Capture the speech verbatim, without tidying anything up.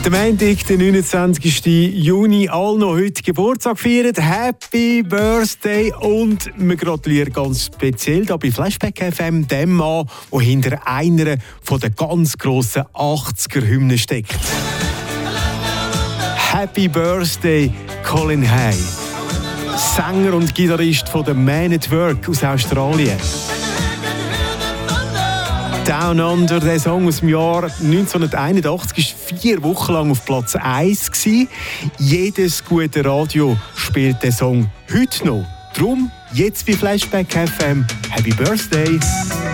Der Montag, der neunundzwanzigsten Juni, alle noch heute Geburtstag feiern. Happy Birthday! Und wir gratulieren ganz speziell hier bei Flashback F M dem Mann, der hinter einer von der ganz grossen achtziger-Hymnen steckt. Happy Birthday, Colin Hay. Sänger und Gitarrist von The Man at Work aus Australien. Down Under, der Song aus dem Jahr neunzehnhunderteinundachtzig, war vier Wochen lang auf Platz eins. Jedes gute Radio spielt den Song heute noch. Darum, jetzt bei Flashback F M, Happy Birthday!